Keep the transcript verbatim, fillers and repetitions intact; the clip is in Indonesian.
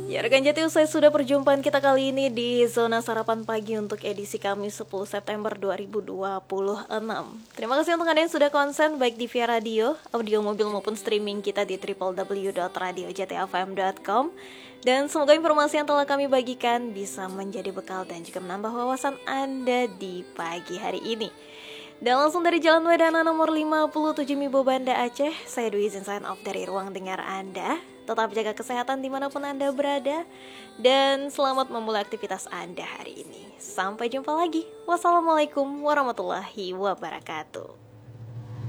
Ya rekan Jati, usai sudah perjumpaan kita kali ini di Zona Sarapan Pagi untuk edisi Kamis sepuluh September dua ribu dua puluh enam. Terima kasih untuk Anda yang sudah konsen baik di via radio, audio mobil maupun streaming kita di w w w dot radio jati f m dot com. Dan semoga informasi yang telah kami bagikan bisa menjadi bekal dan juga menambah wawasan Anda di pagi hari ini. Dan langsung dari Jalan Wedana nomor lima puluh tujuh Mibo Banda Aceh, saya Dwi izin sign off dari ruang dengar Anda. Tetap jaga kesehatan dimanapun Anda berada, dan selamat memulai aktivitas Anda hari ini. Sampai jumpa lagi. Wassalamualaikum warahmatullahi wabarakatuh.